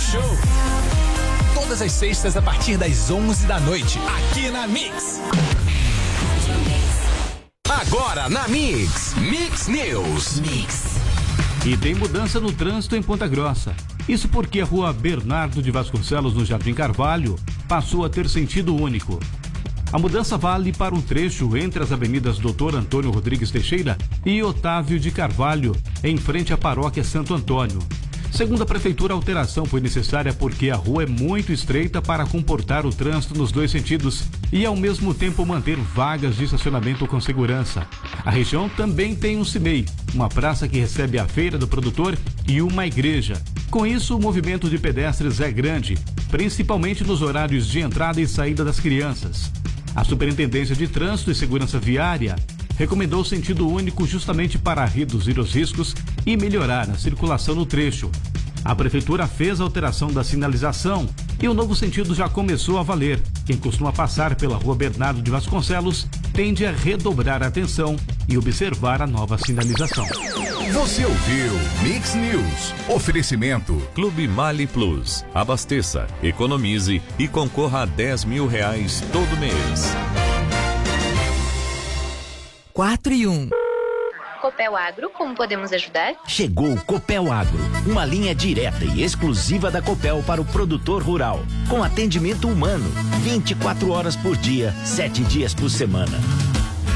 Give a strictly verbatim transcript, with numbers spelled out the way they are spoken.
Show. Todas as sextas a partir das onze da noite, aqui na Mix. Agora na Mix, Mix News. Mix. E tem mudança no trânsito em Ponta Grossa. Isso porque a rua Bernardo de Vasconcelos, no Jardim Carvalho, passou a ter sentido único. A mudança vale para um trecho entre as avenidas doutor Antônio Rodrigues Teixeira e Otávio de Carvalho, em frente à paróquia Santo Antônio. Segundo a prefeitura, a alteração foi necessária porque a rua é muito estreita para comportar o trânsito nos dois sentidos e, ao mesmo tempo, manter vagas de estacionamento com segurança. A região também tem um CIMEI, uma praça que recebe a feira do produtor e uma igreja. Com isso, o movimento de pedestres é grande, principalmente nos horários de entrada e saída das crianças. A Superintendência de Trânsito e Segurança Viária recomendou o sentido único justamente para reduzir os riscos e melhorar a circulação no trecho. A Prefeitura fez a alteração da sinalização e o novo sentido já começou a valer. Quem costuma passar pela rua Bernardo de Vasconcelos tende a redobrar a atenção e observar a nova sinalização. Você ouviu Mix News. Oferecimento Clube Mali Plus. Abasteça, economize e concorra a dez mil reais todo mês. quatro e um. Copel Agro, como podemos ajudar? Chegou o Copel Agro, uma linha direta e exclusiva da Copel para o produtor rural, com atendimento humano, vinte e quatro horas por dia, sete dias por semana.